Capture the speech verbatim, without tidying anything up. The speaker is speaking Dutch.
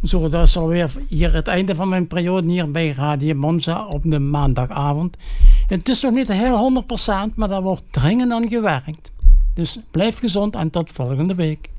Zo, dat is alweer hier het einde van mijn periode hier bij Radio Monza op de maandagavond. Het is nog niet heel honderd procent, maar daar wordt dringend aan gewerkt. Dus blijf gezond en tot volgende week.